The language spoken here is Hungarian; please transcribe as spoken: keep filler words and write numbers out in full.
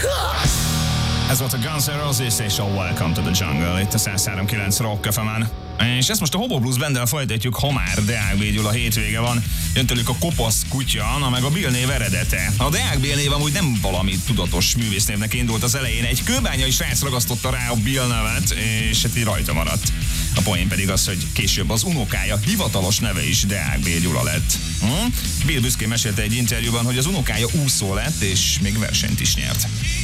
Ez volt a Guns N' Roses és a Welcome to the Jungle itt a száz három kilenc Rock ef emen. És ezt most a Hobo Blues Banddel folytatjuk, ha már Deák B. Gyula hétvége van. Jön tőlük a Kopasz kutya, na meg a Bill név eredete. A Deák B. név amúgy nem valami tudatos művésznévnek indult az elején. Egy kőbányai srác ragasztotta rá a Bill nevet, és hát így rajta maradt. A poén pedig az, hogy később az unokája hivatalos neve is Deák B. Gyula lett. Hm? Bill büszkén mesélte egy interjúban, hogy az unokája úszó lett, és még versenyt is nyert.